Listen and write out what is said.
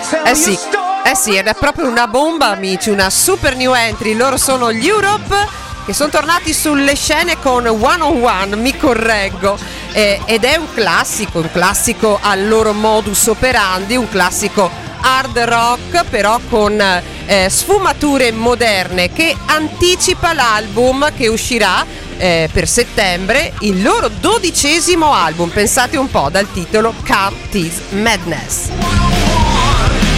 Eh sì, ed è proprio una bomba, amici, una super new entry. Loro sono gli Europe, che sono tornati sulle scene con One on One, mi correggo, ed è un classico al loro modus operandi, un classico hard rock però con sfumature moderne, che anticipa l'album che uscirà per settembre, il loro 12° album, pensate un po', dal titolo Cut This Madness.